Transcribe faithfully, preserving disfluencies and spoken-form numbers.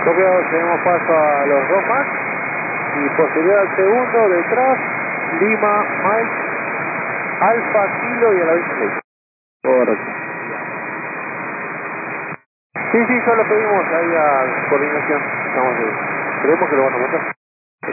Copiado, tenemos paso a los dos Max y posterior al segundo, detrás, Lima, Mike, Alfa, Kilo y a la veintiséis. Correcto. Sí, sí, ya lo pedimos ahí a coordinación. Estamos, creemos que lo van a mandar.